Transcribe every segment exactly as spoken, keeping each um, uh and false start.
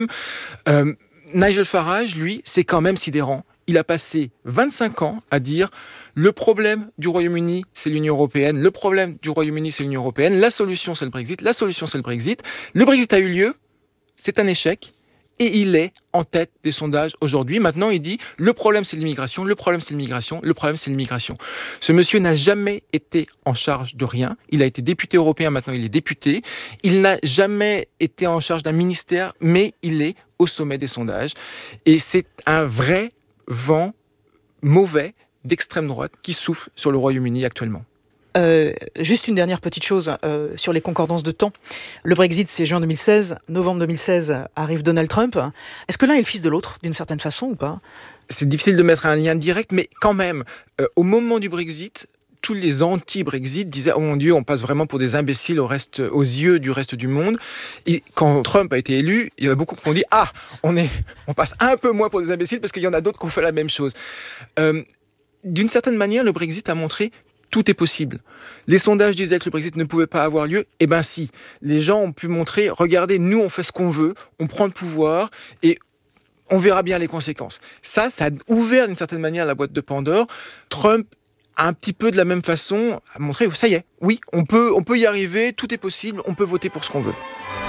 Euh, Nigel Farage, lui, c'est quand même sidérant. Il a passé vingt-cinq ans à dire le problème du Royaume-Uni, c'est l'Union européenne. Le problème du Royaume-Uni, c'est l'Union européenne. La solution, c'est le Brexit. La solution, c'est le Brexit. Le Brexit a eu lieu. C'est un échec. Et il est en tête des sondages aujourd'hui. Maintenant, il dit le problème, c'est l'immigration. Le problème, c'est l'immigration. Le problème, c'est l'immigration. Ce monsieur n'a jamais été en charge de rien. Il a été député européen. Maintenant, il est député. Il n'a jamais été en charge d'un ministère, mais il est au sommet des sondages. Et c'est un vrai vent mauvais d'extrême droite qui souffle sur le Royaume-Uni actuellement. Euh, juste une dernière petite chose euh, sur les concordances de temps. Le Brexit, c'est juin deux mille seize. Novembre deux mille seize, arrive Donald Trump. Est-ce que l'un est le fils de l'autre, d'une certaine façon, ou pas ? C'est difficile de mettre un lien direct, mais quand même, euh, au moment du Brexit, tous les anti-Brexit disaient « Oh mon Dieu, on passe vraiment pour des imbéciles au reste, aux yeux du reste du monde ». Et quand Trump a été élu, il y en a beaucoup qui ont dit « Ah, on, est, on passe un peu moins pour des imbéciles parce qu'il y en a d'autres qui ont fait la même chose euh, ». D'une certaine manière, le Brexit a montré tout est possible. Les sondages disaient que le Brexit ne pouvait pas avoir lieu. Eh bien si, les gens ont pu montrer, regardez, nous on fait ce qu'on veut, on prend le pouvoir et on verra bien les conséquences. Ça, ça a ouvert d'une certaine manière la boîte de Pandore. Trump a un petit peu de la même façon a montré, ça y est, oui, on peut, on peut y arriver, tout est possible, on peut voter pour ce qu'on veut.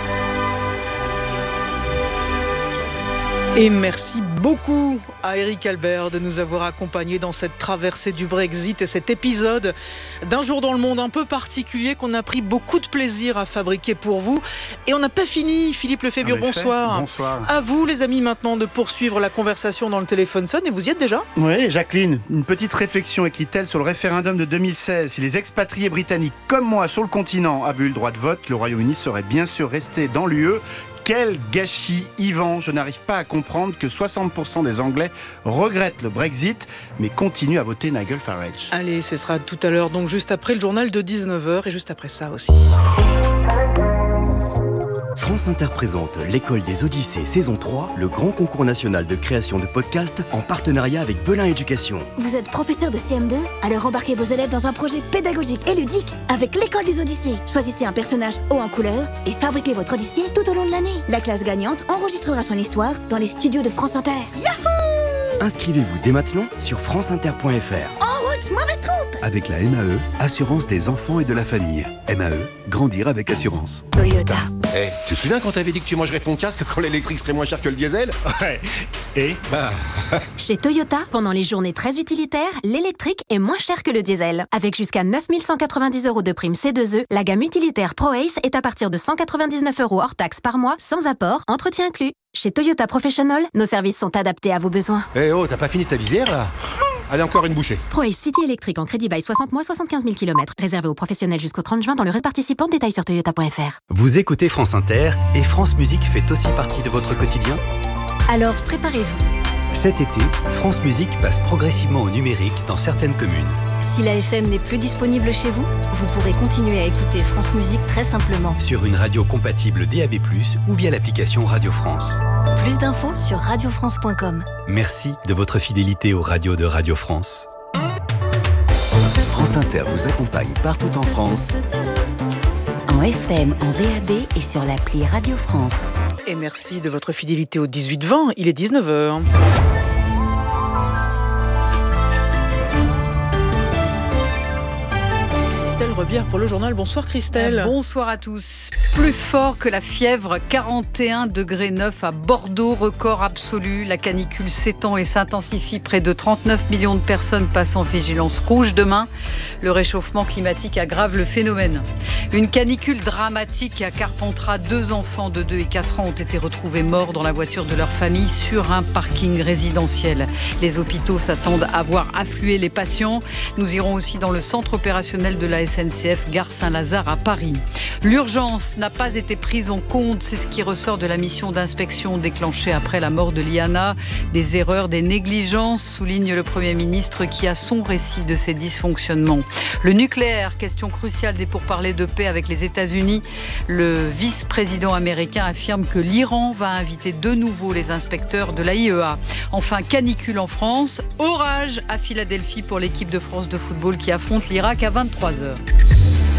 Et merci beaucoup à Eric Albert de nous avoir accompagnés dans cette traversée du Brexit et cet épisode d'un jour dans le monde un peu particulier qu'on a pris beaucoup de plaisir à fabriquer pour vous. Et on n'a pas fini, Philippe Lefébure, bonsoir. Bonsoir. À vous les amis maintenant de poursuivre la conversation dans le téléphone sonne et vous y êtes déjà ? Oui, Jacqueline, une petite réflexion écrit-elle sur le référendum de deux mille seize. Si les expatriés britanniques comme moi sur le continent avaient eu le droit de vote, le Royaume-Uni serait bien sûr resté dans l'U E. Quel gâchis, Yvan. Je n'arrive pas à comprendre que soixante pour cent des Anglais regrettent le Brexit, mais continuent à voter Nigel Farage. Allez, ce sera tout à l'heure, donc juste après le journal de dix-neuf heures et juste après ça aussi. France Inter présente l'École des Odyssées saison trois, le grand concours national de création de podcasts en partenariat avec Belin Éducation. Vous êtes professeur de C M deux ? Alors embarquez vos élèves dans un projet pédagogique et ludique avec l'École des Odyssées. Choisissez un personnage haut en couleur et fabriquez votre Odyssée tout au long de l'année. La classe gagnante enregistrera son histoire dans les studios de France Inter. Yahoo ! Inscrivez-vous dès maintenant sur franceinter point f r. En route, mauvaise troupe ! Avec la M A E, assurance des enfants et de la famille. M A E, grandir avec assurance. Toyota. Eh, hey, tu te souviens quand t'avais dit que tu mangerais ton casque quand l'électrique serait moins cher que le diesel ? Ouais. Et Bah... Chez Toyota, pendant les journées très utilitaires, l'électrique est moins cher que le diesel. Avec jusqu'à neuf mille cent quatre-vingt-dix euros de prime C deux E, la gamme utilitaire ProAce est à partir de cent quatre-vingt-dix-neuf euros hors taxe par mois, sans apport, entretien inclus. Chez Toyota Professional, nos services sont adaptés à vos besoins. Eh hey, oh, t'as pas fini ta visière là ? Allez, encore une bouchée. ProAce City électrique en crédit bail soixante mois, soixante-quinze mille kilomètres. Réservé aux professionnels jusqu'au trente juin dans le réseau participant. Détails sur toyota point f r. Vous écoutez France Inter et France Musique fait aussi partie de votre quotidien ? Alors préparez-vous. Cet été, France Musique passe progressivement au numérique dans certaines communes. Si la F M n'est plus disponible chez vous, vous pourrez continuer à écouter France Musique très simplement. Sur une radio compatible D A B plus, ou via l'application Radio France. Plus d'infos sur radio france point com. Merci de votre fidélité aux radios de Radio France. France Inter vous accompagne partout en France. En F M, en D A B et sur l'appli Radio France. Et merci de votre fidélité au dix-huit vingt, il est dix-neuf heures. Christelle Rebière pour le journal. Bonsoir Christelle. Bonsoir à tous. Plus fort que la fièvre, quarante et un degrés neuf à Bordeaux, record absolu. La canicule s'étend et s'intensifie. Près de trente-neuf millions de personnes passent en vigilance rouge demain. Le réchauffement climatique aggrave le phénomène. Une canicule dramatique à Carpentras. Deux enfants de deux et quatre ans ont été retrouvés morts dans la voiture de leur famille sur un parking résidentiel. Les hôpitaux s'attendent à voir affluer les patients. Nous irons aussi dans le centre opérationnel de la S N C F Gare Saint-Lazare à Paris. L'urgence n'a pas été prise en compte, c'est ce qui ressort de la mission d'inspection déclenchée après la mort de Liana. Des erreurs, des négligences, souligne le Premier ministre qui a son récit de ces dysfonctionnements. Le nucléaire, question cruciale des pourparlers de paix avec les États-Unis. Le vice-président américain affirme que l'Iran va inviter de nouveau les inspecteurs de l'A I E A. Enfin, canicule en France, orage à Philadelphie pour l'équipe de France de football qui affronte l'Irak à vingt-trois heures.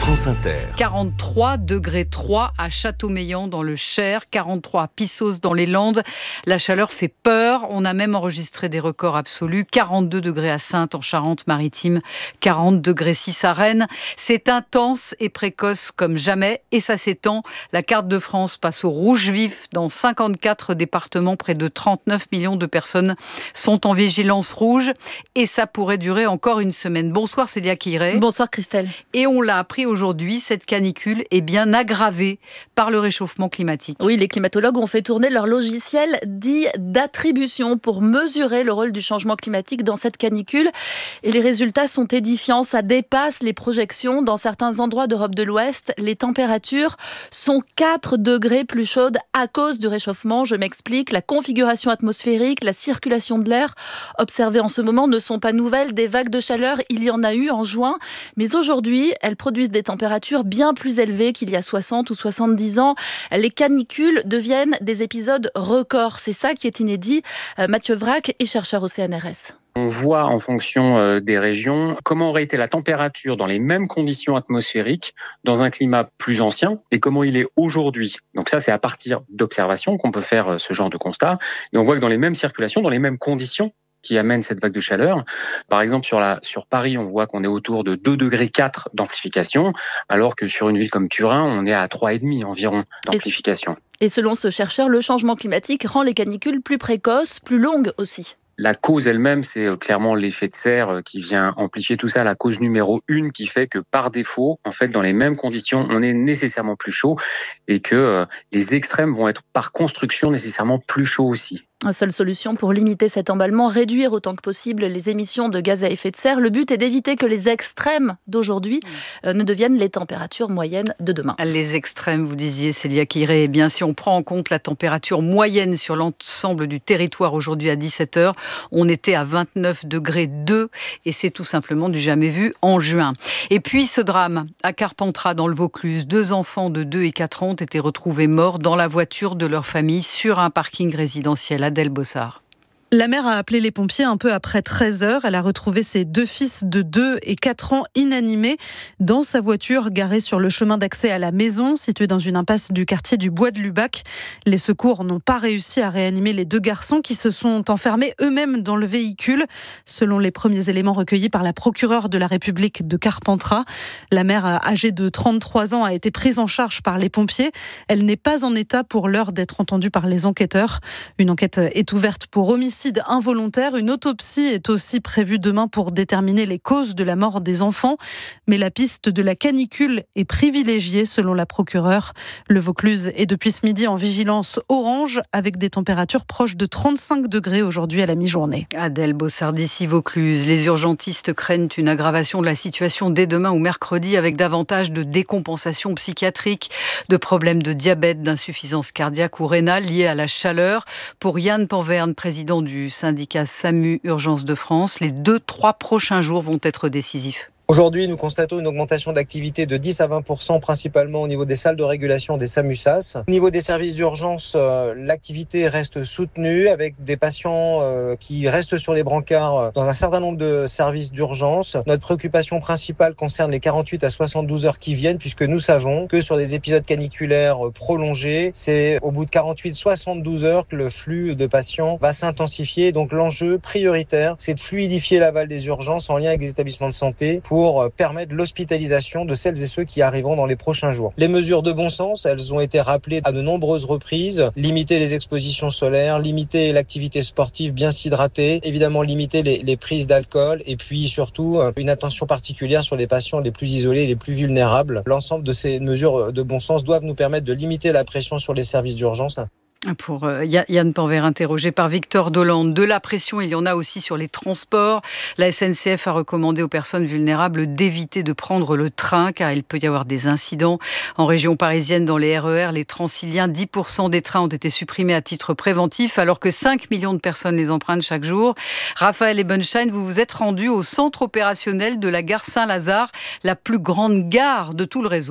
France Inter. quarante-trois degrés trois à Châteaumeillan dans le Cher, quarante-trois à Pissos dans les Landes. La chaleur fait peur. On a même enregistré des records absolus. quarante-deux degrés à Saintes en Charente-Maritime, quarante degrés six à Rennes. C'est intense et précoce comme jamais et ça s'étend. La carte de France passe au rouge vif dans cinquante-quatre départements. Près de trente-neuf millions de personnes sont en vigilance rouge et ça pourrait durer encore une semaine. Bonsoir Célia Quiré. Bonsoir Christelle. Et on l'a appris aujourd'hui, cette canicule est bien aggravée par le réchauffement climatique. Oui, les climatologues ont fait tourner leur logiciel dit d'attribution pour mesurer le rôle du changement climatique dans cette canicule. Et les résultats sont édifiants, ça dépasse les projections. Dans certains endroits d'Europe de l'Ouest, les températures sont quatre degrés plus chaudes à cause du réchauffement. Je m'explique, la configuration atmosphérique, la circulation de l'air observées en ce moment ne sont pas nouvelles. Des vagues de chaleur, il y en a eu en juin. Mais aujourd'hui, elles produisent des températures bien plus élevées qu'il y a soixante ou soixante-dix ans. Les canicules deviennent des épisodes records. C'est ça qui est inédit. Mathieu Vrac est chercheur au C N R S. On voit en fonction des régions comment aurait été la température dans les mêmes conditions atmosphériques dans un climat plus ancien et comment il est aujourd'hui. Donc ça, c'est à partir d'observations qu'on peut faire ce genre de constat. Et on voit que dans les mêmes circulations, dans les mêmes conditions qui amènent cette vague de chaleur. Par exemple, sur, la, sur Paris, on voit qu'on est autour de deux degrés quatre d'amplification, alors que sur une ville comme Turin, on est à trois virgule cinq environ d'amplification. Et selon ce chercheur, le changement climatique rend les canicules plus précoces, plus longues aussi. La cause elle-même, c'est clairement l'effet de serre qui vient amplifier tout ça. La cause numéro une qui fait que par défaut, en fait, dans les mêmes conditions, on est nécessairement plus chaud et que les extrêmes vont être par construction nécessairement plus chauds aussi. La seule solution pour limiter cet emballement, réduire autant que possible les émissions de gaz à effet de serre. Le but est d'éviter que les extrêmes d'aujourd'hui euh, ne deviennent les températures moyennes de demain. Les extrêmes, vous disiez, Célia Quiré. Eh bien, si on prend en compte la température moyenne sur l'ensemble du territoire aujourd'hui à dix-sept heures, on était à vingt-neuf degrés deux et c'est tout simplement du jamais vu en juin. Et puis ce drame à Carpentras dans le Vaucluse. Deux enfants de deux et quatre ans ont été retrouvés morts dans la voiture de leur famille sur un parking résidentiel. Adèle Bossard. La mère a appelé les pompiers un peu après treize heures. Elle a retrouvé ses deux fils de deux et quatre ans inanimés dans sa voiture garée sur le chemin d'accès à la maison, située dans une impasse du quartier du Bois de Lubac. Les secours n'ont pas réussi à réanimer les deux garçons qui se sont enfermés eux-mêmes dans le véhicule, selon les premiers éléments recueillis par la procureure de la République de Carpentras. La mère, âgée de trente-trois ans, a été prise en charge par les pompiers. Elle n'est pas en état pour l'heure d'être entendue par les enquêteurs. Une enquête est ouverte pour homicide involontaire. Une autopsie est aussi prévue demain pour déterminer les causes de la mort des enfants. Mais la piste de la canicule est privilégiée selon la procureure. Le Vaucluse est depuis ce midi en vigilance orange avec des températures proches de trente-cinq degrés aujourd'hui à la mi-journée. Adèle Bossard d'ici Vaucluse. Les urgentistes craignent une aggravation de la situation dès demain ou mercredi avec davantage de décompensation psychiatrique, de problèmes de diabète, d'insuffisance cardiaque ou rénale liés à la chaleur. Pour Yann Panverne, président du du syndicat SAMU Urgence de France, les deux, trois prochains jours vont être décisifs. Aujourd'hui, nous constatons une augmentation d'activité de dix à vingt pour cent, principalement au niveau des salles de régulation des SAMU-SAS. Au niveau des services d'urgence, euh, l'activité reste soutenue avec des patients euh, qui restent sur les brancards dans un certain nombre de services d'urgence. Notre préoccupation principale concerne les quarante-huit à soixante-douze heures qui viennent, puisque nous savons que sur des épisodes caniculaires prolongés, c'est au bout de quarante-huit à soixante-douze heures que le flux de patients va s'intensifier. Donc l'enjeu prioritaire, c'est de fluidifier l'aval des urgences en lien avec les établissements de santé pour pour permettre l'hospitalisation de celles et ceux qui arriveront dans les prochains jours. Les mesures de bon sens, elles ont été rappelées à de nombreuses reprises. Limiter les expositions solaires, limiter l'activité sportive, bien s'hydrater, évidemment limiter les, les prises d'alcool et puis surtout une attention particulière sur les patients les plus isolés, les plus vulnérables. L'ensemble de ces mesures de bon sens doivent nous permettre de limiter la pression sur les services d'urgence. Pour euh, Yann Panverne, interrogé par Victor Dolande. De la pression, il y en a aussi sur les transports. La S N C F a recommandé aux personnes vulnérables d'éviter de prendre le train car il peut y avoir des incidents. En région parisienne, dans les R E R, les Transiliens, dix pour cent des trains ont été supprimés à titre préventif alors que cinq millions de personnes les empruntent chaque jour. Raphaël Ebenstein, vous vous êtes rendu au centre opérationnel de la gare Saint-Lazare, la plus grande gare de tout le réseau.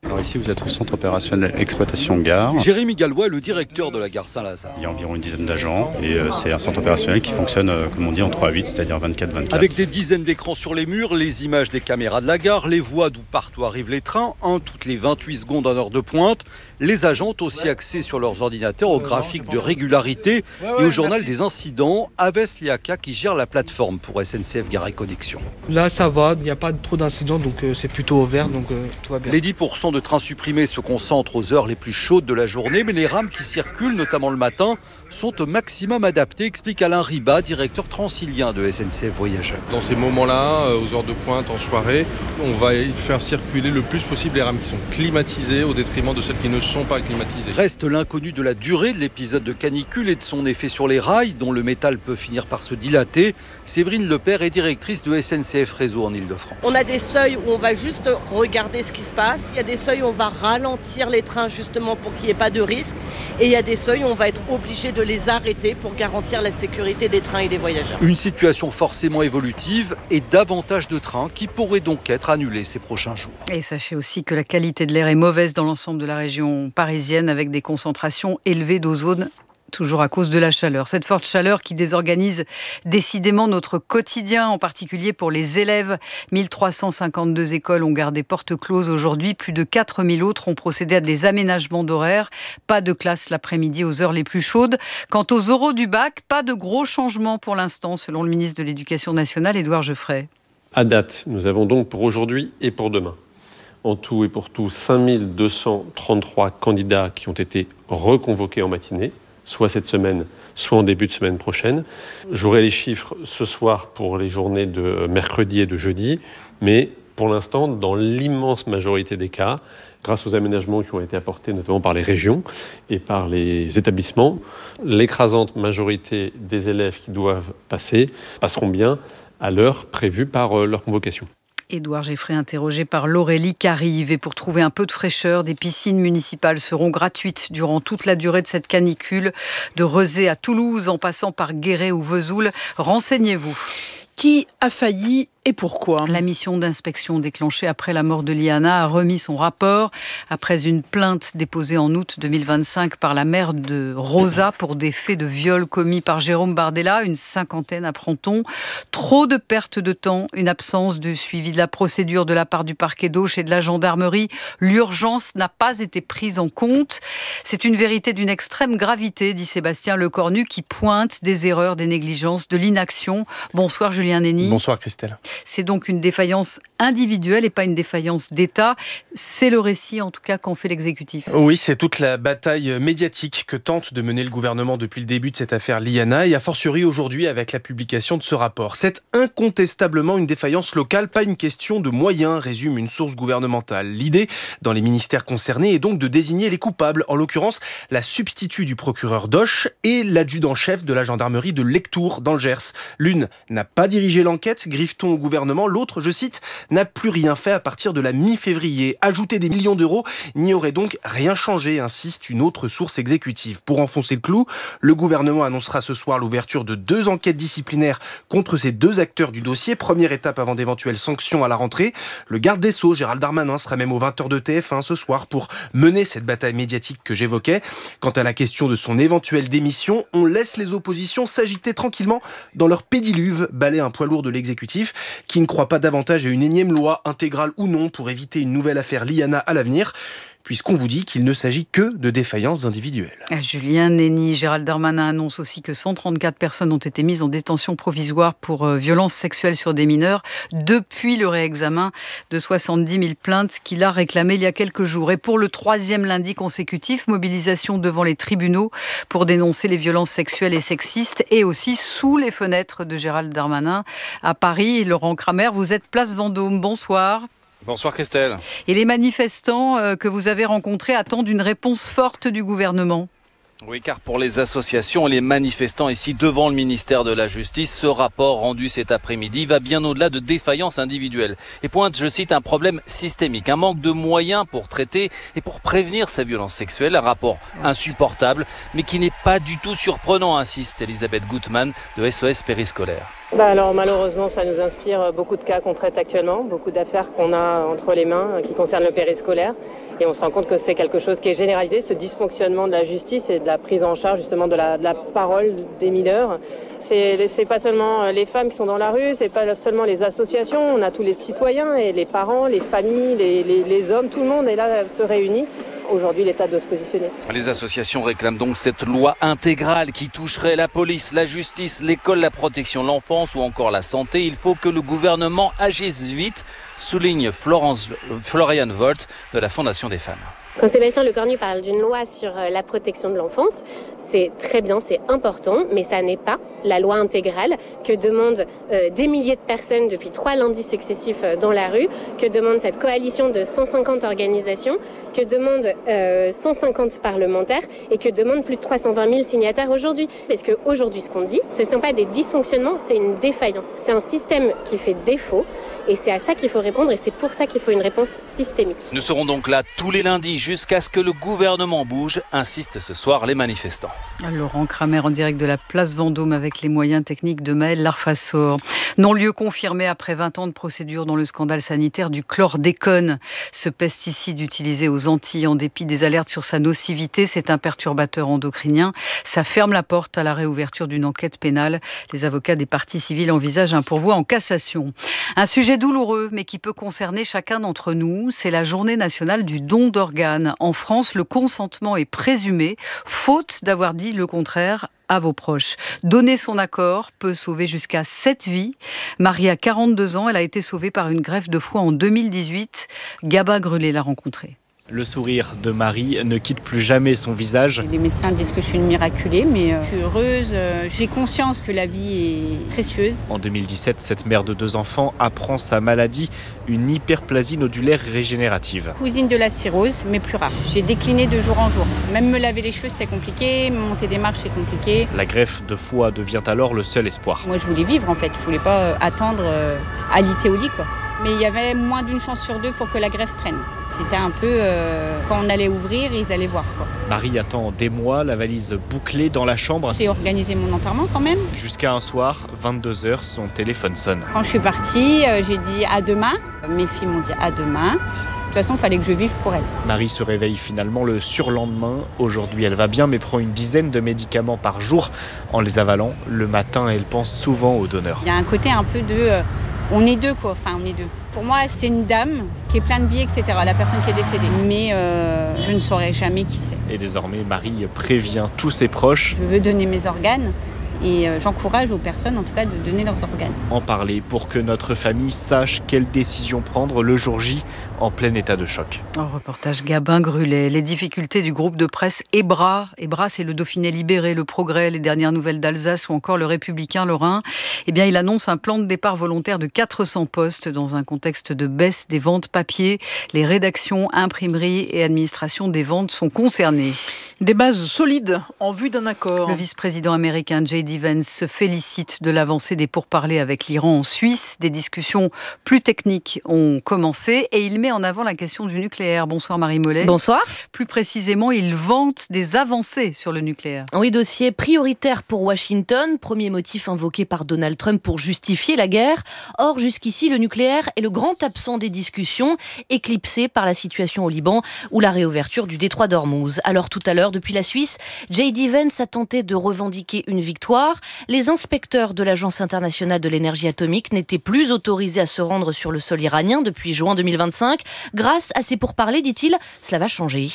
Alors ici, vous êtes au centre opérationnel exploitation gare. Jérémy Gallois est le directeur de la gare Saint-Lazare. Il y a environ une dizaine d'agents et euh, c'est un centre opérationnel qui fonctionne, euh, comme on dit, en trois huit, c'est-à-dire vingt-quatre vingt-quatre. Avec des dizaines d'écrans sur les murs, les images des caméras de la gare, les voies d'où partent ou arrivent les trains, un toutes les vingt-huit secondes en heure de pointe. Les agents ont aussi accès sur leurs ordinateurs aux graphiques de régularité et au journal des incidents. Aves Liaka qui gère la plateforme pour S N C F Gare et Connexion. Là, ça va, il n'y a pas trop d'incidents, donc euh, c'est plutôt ouvert, donc euh, tout va bien. Les dix pour cent de trains supprimés se concentrent aux heures les plus chaudes de la journée, mais les rames qui circulent, notamment le matin, sont au maximum adaptées, explique Alain Riba, directeur transilien de S N C F Voyageurs. Dans ces moments-là, aux heures de pointe, en soirée, on va faire circuler le plus possible les rames qui sont climatisées au détriment de celles qui ne sont pas climatisées. Reste l'inconnu de la durée de l'épisode de canicule et de son effet sur les rails, dont le métal peut finir par se dilater. Séverine Lepère est directrice de S N C F Réseau en Ile-de-France. On a des seuils où on va juste regarder ce qui se passe. Il y a des seuils où on va ralentir les trains justement pour qu'il n'y ait pas de risque. Et il y a des seuils où on va être obligé de les arrêter pour garantir la sécurité des trains et des voyageurs. Une situation forcément évolutive et davantage de trains qui pourraient donc être annulés ces prochains jours. Et sachez aussi que la qualité de l'air est mauvaise dans l'ensemble de la région parisienne avec des concentrations élevées d'ozone. Toujours à cause de la chaleur. Cette forte chaleur qui désorganise décidément notre quotidien, en particulier pour les élèves. mille trois cent cinquante-deux écoles ont gardé portes closes aujourd'hui. Plus de quatre mille autres ont procédé à des aménagements d'horaires. Pas de classe l'après-midi aux heures les plus chaudes. Quant aux oraux du bac, pas de gros changements pour l'instant, selon le ministre de l'Éducation nationale, Édouard Geoffray. À date, nous avons donc pour aujourd'hui et pour demain, en tout et pour tout, cinq mille deux cent trente-trois candidats qui ont été reconvoqués en matinée, soit cette semaine, soit en début de semaine prochaine. J'aurai les chiffres ce soir pour les journées de mercredi et de jeudi, mais pour l'instant, dans l'immense majorité des cas, grâce aux aménagements qui ont été apportés notamment par les régions et par les établissements, l'écrasante majorité des élèves qui doivent passer passeront bien à l'heure prévue par leur convocation. Édouard Geoffray interrogé par Laurélie Carive. Et pour trouver un peu de fraîcheur, des piscines municipales seront gratuites durant toute la durée de cette canicule. De Rezé à Toulouse, en passant par Guéret ou Vesoul. Renseignez-vous. Qui a failli et pourquoi ? La mission d'inspection déclenchée après la mort de Liana a remis son rapport après une plainte déposée en août deux mille vingt-cinq par la mère de Rosa pour des faits de viol commis par Jérôme Bardella, une cinquantaine apprend-on. Trop de pertes de temps, une absence de suivi de la procédure de la part du parquet d'Auch et de la gendarmerie. L'urgence n'a pas été prise en compte. C'est une vérité d'une extrême gravité, dit Sébastien Lecornu, qui pointe des erreurs, des négligences, de l'inaction. Bonsoir Julien Nény. Bonsoir Christelle. C'est donc une défaillance individuelle et pas une défaillance d'État. C'est le récit, en tout cas, qu'en fait l'exécutif. Oui, c'est toute la bataille médiatique que tente de mener le gouvernement depuis le début de cette affaire Liana et a fortiori aujourd'hui avec la publication de ce rapport. C'est incontestablement une défaillance locale, pas une question de moyens, résume une source gouvernementale. L'idée, dans les ministères concernés, est donc de désigner les coupables, en l'occurrence la substitut du procureur d'Auch et l'adjudant-chef de la gendarmerie de Lectoure, dans le Gers. L'une n'a pas dirigé l'enquête, griffe-t-on au gouvernement. L'autre, je cite, n'a plus rien fait à partir de la mi-février. Ajouter des millions d'euros n'y aurait donc rien changé, insiste une autre source exécutive. Pour enfoncer le clou, le gouvernement annoncera ce soir l'ouverture de deux enquêtes disciplinaires contre ces deux acteurs du dossier. Première étape avant d'éventuelles sanctions à la rentrée. Le garde des Sceaux, Gérald Darmanin, sera même aux vingt heures de T F un ce soir pour mener cette bataille médiatique que j'évoquais. Quant à la question de son éventuelle démission, on laisse les oppositions s'agiter tranquillement dans leur pédiluve, balaie un poids lourd de l'exécutif qui ne croit pas davantage à une énième loi, intégrale ou non, pour éviter une nouvelle affaire Liana à l'avenir, puisqu'on vous dit qu'il ne s'agit que de défaillances individuelles. Julien Nény, Gérald Darmanin annonce aussi que cent trente-quatre personnes ont été mises en détention provisoire pour euh, violences sexuelles sur des mineurs depuis le réexamen de soixante-dix mille plaintes qu'il a réclamées il y a quelques jours. Et pour le troisième lundi consécutif, mobilisation devant les tribunaux pour dénoncer les violences sexuelles et sexistes et aussi sous les fenêtres de Gérald Darmanin à Paris. Laurent Kramer, vous êtes place Vendôme. Bonsoir. Bonsoir Christelle. Et les manifestants que vous avez rencontrés attendent une réponse forte du gouvernement. Oui, car pour les associations et les manifestants ici devant le ministère de la Justice, ce rapport rendu cet après-midi va bien au-delà de défaillances individuelles et pointe, je cite, un problème systémique, un manque de moyens pour traiter et pour prévenir ces violences sexuelles, un rapport insupportable mais qui n'est pas du tout surprenant, insiste Elisabeth Gutmann de S O S Périscolaire. Bah alors malheureusement ça nous inspire beaucoup de cas qu'on traite actuellement, beaucoup d'affaires qu'on a entre les mains qui concernent le périscolaire et on se rend compte que c'est quelque chose qui est généralisé, ce dysfonctionnement de la justice et de la prise en charge justement de la, de la parole des mineurs. C'est, c'est pas seulement les femmes qui sont dans la rue, c'est pas seulement les associations, on a tous les citoyens et les parents, les familles, les, les, les hommes, tout le monde est là, se réunit. Aujourd'hui, l'État doit se positionner. Les associations réclament donc cette loi intégrale qui toucherait la police, la justice, l'école, la protection de l'enfance ou encore la santé. Il faut que le gouvernement agisse vite, souligne Florence, Florian Volt de la Fondation des femmes. Quand Sébastien Lecornu parle d'une loi sur la protection de l'enfance, c'est très bien, c'est important, mais ça n'est pas la loi intégrale que demandent euh, des milliers de personnes depuis trois lundis successifs euh, dans la rue, que demande cette coalition de cent cinquante organisations, que demandent euh, cent cinquante parlementaires et que demandent plus de trois cent vingt mille signataires aujourd'hui. Parce qu'aujourd'hui, ce qu'on dit, ce ne sont pas des dysfonctionnements, c'est une défaillance. C'est un système qui fait défaut et c'est à ça qu'il faut répondre et c'est pour ça qu'il faut une réponse systémique. Nous serons donc là tous les lundis jusqu'à ce que le gouvernement bouge, insistent ce soir les manifestants. Laurent Kramer en direct de la place Vendôme avec les moyens techniques de Maël Larfassor. Non-lieu confirmé après vingt ans de procédure dans le scandale sanitaire du chlordécone. Ce pesticide utilisé aux Antilles en dépit des alertes sur sa nocivité, c'est un perturbateur endocrinien. Ça ferme la porte à la réouverture d'une enquête pénale. Les avocats des parties civiles envisagent un pourvoi en cassation. Un sujet douloureux mais qui peut concerner chacun d'entre nous, c'est la journée nationale du don d'organes. En France, le consentement est présumé, faute d'avoir dit le contraire à vos proches. Donner son accord peut sauver jusqu'à sept vies. Marie a quarante-deux ans, elle a été sauvée par une greffe de foie en deux mille dix-huit. Gabin Grulé l'a rencontrée. Le sourire de Marie ne quitte plus jamais son visage. Les médecins disent que je suis une miraculée, mais euh, je suis heureuse. Euh, j'ai conscience que la vie est précieuse. En deux mille dix-sept, cette mère de deux enfants apprend sa maladie, une hyperplasie nodulaire régénérative. Cousine de la cirrhose, mais plus rare. J'ai décliné de jour en jour. Même me laver les cheveux, c'était compliqué. Monter des marches, c'est compliqué. La greffe de foie devient alors le seul espoir. Moi, je voulais vivre, en fait. Je voulais pas euh, attendre euh, alité au lit, quoi. Mais il y avait moins d'une chance sur deux pour que la greffe prenne. C'était un peu, euh, quand on allait ouvrir, ils allaient voir, quoi. Marie attend des mois, la valise bouclée dans la chambre. J'ai organisé mon enterrement quand même. Jusqu'à un soir, vingt-deux heures, son téléphone sonne. Quand je suis partie, euh, j'ai dit à demain. Mes filles m'ont dit à demain. De toute façon, il fallait que je vive pour elle. Marie se réveille finalement le surlendemain. Aujourd'hui, elle va bien, mais prend une dizaine de médicaments par jour. En les avalant, le matin, elle pense souvent au donneur. Il y a un côté un peu de... Euh, on est deux, quoi. Enfin, on est deux. Pour moi, c'est une dame qui est pleine de vie, et cetera, la personne qui est décédée. Mais euh, je ne saurais jamais qui c'est. Et désormais, Marie prévient tous ses proches. Je veux donner mes organes. Et euh, j'encourage aux personnes, en tout cas, de donner leurs organes. En parler pour que notre famille sache quelle décision prendre le jour J en plein état de choc. Oh, reportage Gabin Grulé. Les difficultés du groupe de presse EBRA. EBRA, c'est le Dauphiné libéré, le Progrès, les dernières nouvelles d'Alsace ou encore le Républicain Lorrain. Eh bien, il annonce un plan de départ volontaire de quatre cents postes dans un contexte de baisse des ventes papier. Les rédactions, imprimeries et administration des ventes sont concernées. Des bases solides en vue d'un accord. Le vice-président américain J D Vance se félicite de l'avancée des pourparlers avec l'Iran en Suisse. Des discussions plus techniques ont commencé et il met en avant la question du nucléaire. Bonsoir Marie Mollet. Bonsoir. Plus précisément, il vante des avancées sur le nucléaire. Oui, dossier prioritaire pour Washington. Premier motif invoqué par Donald Trump pour justifier la guerre. Or, jusqu'ici, le nucléaire est le grand absent des discussions, éclipsé par la situation au Liban ou la réouverture du détroit d'Ormuz. Alors tout à l'heure, depuis la Suisse, J D Vance a tenté de revendiquer une victoire. Les inspecteurs de l'Agence internationale de l'énergie atomique n'étaient plus autorisés à se rendre sur le sol iranien depuis juin deux mille vingt-cinq. Grâce à ces pourparlers, dit-il, cela va changer.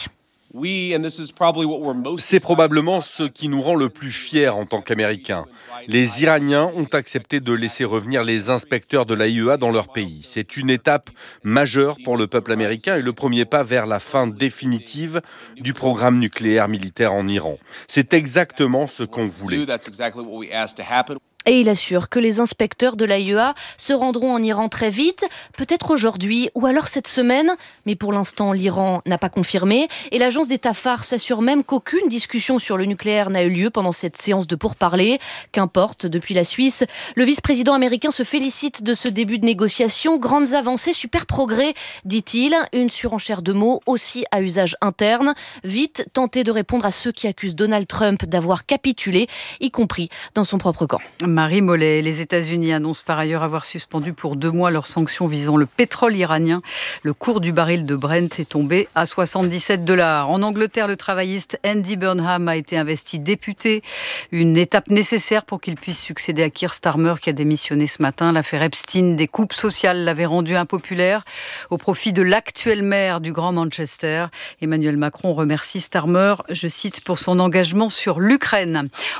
C'est probablement ce qui nous rend le plus fiers en tant qu'Américains. Les Iraniens ont accepté de laisser revenir les inspecteurs de l'A I E A dans leur pays. C'est une étape majeure pour le peuple américain et le premier pas vers la fin définitive du programme nucléaire militaire en Iran. C'est exactement ce qu'on voulait. Et il assure que les inspecteurs de l'A I E A se rendront en Iran très vite, peut-être aujourd'hui ou alors cette semaine. Mais pour l'instant, l'Iran n'a pas confirmé. Et l'agence d'État phare s'assure même qu'aucune discussion sur le nucléaire n'a eu lieu pendant cette séance de pourparlers. Qu'importe, depuis la Suisse, le vice-président américain se félicite de ce début de négociation. Grandes avancées, super progrès, dit-il. Une surenchère de mots aussi à usage interne. Vite, tenter de répondre à ceux qui accusent Donald Trump d'avoir capitulé, y compris dans son propre camp. Marie Mollet. Les États-Unis annoncent par ailleurs avoir suspendu pour deux mois leurs sanctions visant le pétrole iranien. Le cours du baril de Brent est tombé à soixante-dix-sept dollars. En Angleterre, le travailliste Andy Burnham a été investi député. Une étape nécessaire pour qu'il puisse succéder à Keir Starmer qui a démissionné ce matin. L'affaire Epstein des coupes sociales l'avait rendu impopulaire au profit de l'actuel maire du Grand Manchester. Emmanuel Macron remercie Starmer, je cite, pour son engagement sur l'Ukraine.